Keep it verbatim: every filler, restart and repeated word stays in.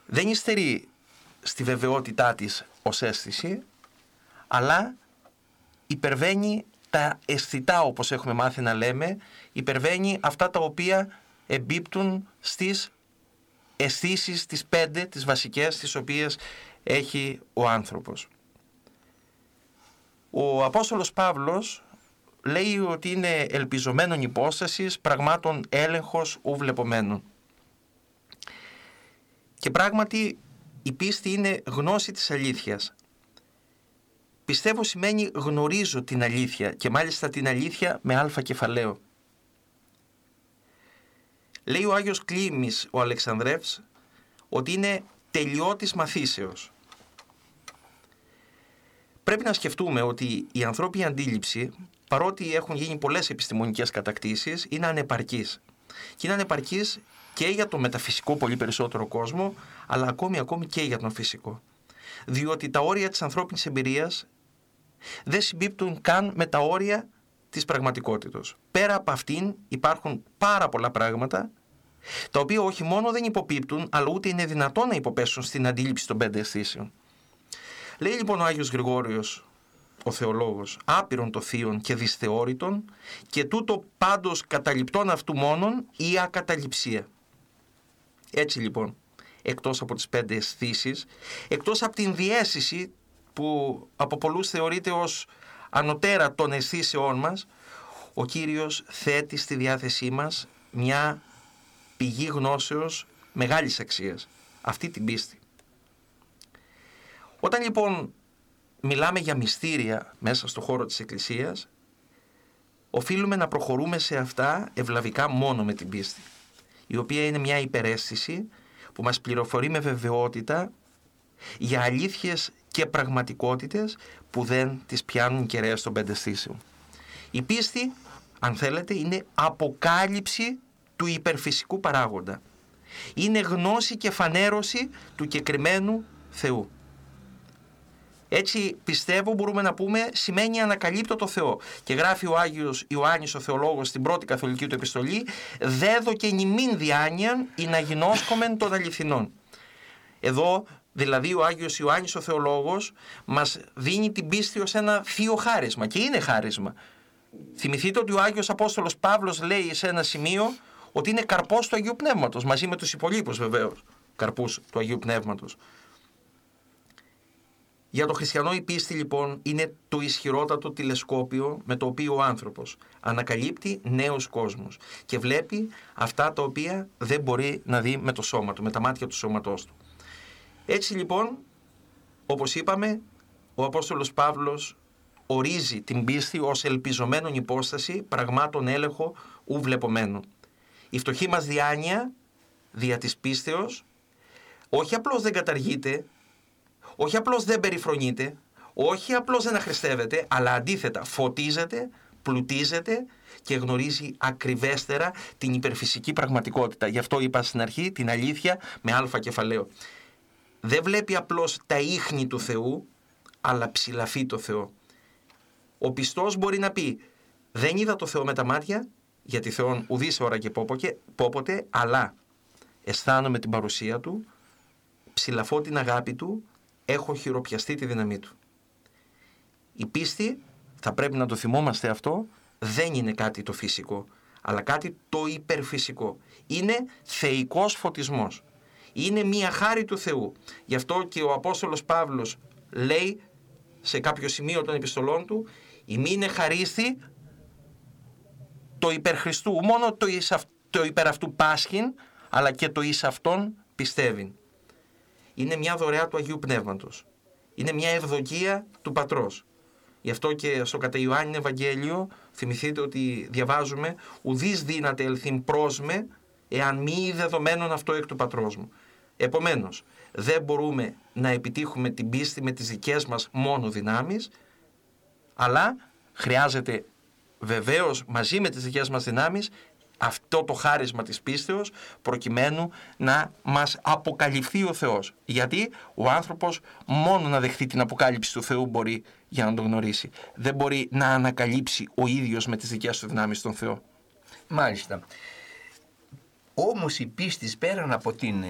δεν υστερεί στη βεβαιότητά της ως αίσθηση, αλλά υπερβαίνει τα αισθητά, όπως έχουμε μάθει να λέμε, υπερβαίνει αυτά τα οποία εμπίπτουν στις αισθήσεις, τις πέντε, τις βασικές, τις οποίες έχει ο άνθρωπος. Ο Απόστολος Παύλος λέει ότι είναι ελπιζομένων υπόστασης, πραγμάτων έλεγχος ου βλεπομένων. Και πράγματι η πίστη είναι γνώση της αλήθειας. Πιστεύω σημαίνει γνωρίζω την αλήθεια, και μάλιστα την αλήθεια με αλφα κεφαλαίο. Λέει ο Άγιος Κλήμης ο Αλεξανδρεύς ότι είναι τελειώτης μαθήσεως. Πρέπει να σκεφτούμε ότι η ανθρώπινη αντίληψη, παρότι έχουν γίνει πολλές επιστημονικές κατακτήσεις, είναι ανεπαρκής. Και είναι ανεπαρκής και για το μεταφυσικό πολύ περισσότερο κόσμο, αλλά ακόμη ακόμη και για τον φυσικό. Διότι τα όρια της ανθρώπινης εμπειρίας δεν συμπίπτουν καν με τα όρια της πραγματικότητας. Πέρα από αυτήν υπάρχουν πάρα πολλά πράγματα, τα οποία όχι μόνο δεν υποπίπτουν, αλλά ούτε είναι δυνατόν να υποπέσουν στην αντίληψη των πέντε αισθήσεων. Λέει λοιπόν ο Άγιος Γρηγόριος, ο θεολόγος, άπειρον το θείον και δυσθεώρητον, και τούτο πάντως καταληπτών αυτού μόνον η ακαταληψία. Έτσι λοιπόν, εκτός από τις πέντε αισθήσεις, εκτός από την διαίσθηση που από πολλούς θεωρείται ως ανωτέρα των αισθήσεών μας, ο Κύριος θέτει στη διάθεσή μας μια πηγή γνώσεως μεγάλης αξίας, αυτή την πίστη. Όταν λοιπόν μιλάμε για μυστήρια μέσα στο χώρο της Εκκλησίας, οφείλουμε να προχωρούμε σε αυτά ευλαβικά μόνο με την πίστη, η οποία είναι μια υπεραίσθηση που μας πληροφορεί με βεβαιότητα για αλήθειες και πραγματικότητες που δεν τις πιάνουν κεραίες των πέντε αισθήσεων. Η πίστη, αν θέλετε, είναι αποκάλυψη του υπερφυσικού παράγοντα. Είναι γνώση και φανέρωση του κεκριμένου Θεού. Έτσι πιστεύω μπορούμε να πούμε σημαίνει ανακαλύπτω το Θεό. Και γράφει ο Άγιος Ιωάννης ο Θεολόγος στην πρώτη καθολική του επιστολή, «Δέδω και νημήν διάνοιαν ή να γινώσκομεν των αληθινών». Εδώ δηλαδή ο Άγιος Ιωάννης ο Θεολόγος μας δίνει την πίστη ως ένα θείο χάρισμα, και είναι χάρισμα. Θυμηθείτε ότι ο Άγιος Απόστολος Παύλος λέει σε ένα σημείο ότι είναι καρπός του Αγίου Πνεύματος, μαζί με τους υπολείπους βεβαίως καρπούς του Αγίου Πνεύματος. Για τον χριστιανό η πίστη λοιπόν είναι το ισχυρότατο τηλεσκόπιο με το οποίο ο άνθρωπος ανακαλύπτει νέους κόσμους και βλέπει αυτά τα οποία δεν μπορεί να δει με το σώμα του, με τα μάτια του σώματός του. Έτσι λοιπόν, όπως είπαμε, ο Απόστολος Παύλος ορίζει την πίστη ως ελπιζομένον υπόσταση, πραγμάτων έλεγχο ου βλεπομένων. Η φτωχή μας διάνοια δια της πίστεως όχι απλώς δεν καταργείται, όχι απλώς δεν περιφρονείται, όχι απλώς δεν αχρηστεύεται, αλλά αντίθετα φωτίζεται, πλουτίζεται και γνωρίζει ακριβέστερα την υπερφυσική πραγματικότητα. Γι' αυτό είπα στην αρχή την αλήθεια με αλφα κεφαλαίο. Δεν βλέπει απλώς τα ίχνη του Θεού, αλλά ψηλαφεί το Θεό. Ο πιστός μπορεί να πει δεν είδα το Θεό με τα μάτια, γιατί Θεόν ουδής ώρα και πόποτε, αλλά αισθάνομαι την παρουσία Του, ψηλαφώ την αγάπη Του, έχω χειροπιαστεί τη δύναμή Του. Η πίστη, θα πρέπει να το θυμόμαστε αυτό, δεν είναι κάτι το φυσικό, αλλά κάτι το υπερφυσικό. Είναι θεϊκός φωτισμός. Είναι μία χάρη του Θεού. Γι' αυτό και ο Απόστολος Παύλος λέει σε κάποιο σημείο των επιστολών του, ημί είναι χαρίστη το υπερχριστού, μόνο το, εις αυ, το υπερ αυτού πάσχην, αλλά και το εις αυτόν πιστεύει. Είναι μια δωρεά του Αγίου Πνεύματος. Είναι μια ευδοκία του Πατρός. Γι' αυτό και στο κατά Ιωάννην Ευαγγέλιο θυμηθείτε ότι διαβάζουμε ουδείς δύναται ελθύν προς με εάν μη δεδομένον αυτό εκ του Πατρός μου. Επομένως, δεν μπορούμε να επιτύχουμε την πίστη με τις δικές μας μόνο δυνάμεις, αλλά χρειάζεται βεβαίως μαζί με τις δικές μας δυνάμεις αυτό το χάρισμα της πίστεως προκειμένου να μας αποκαλυφθεί ο Θεός. Γιατί ο άνθρωπος μόνο να δεχθεί την αποκάλυψη του Θεού μπορεί για να τον γνωρίσει. Δεν μπορεί να ανακαλύψει ο ίδιος με τις δικές του δυνάμεις τον Θεό. Μάλιστα. Όμως η πίστη πέραν από την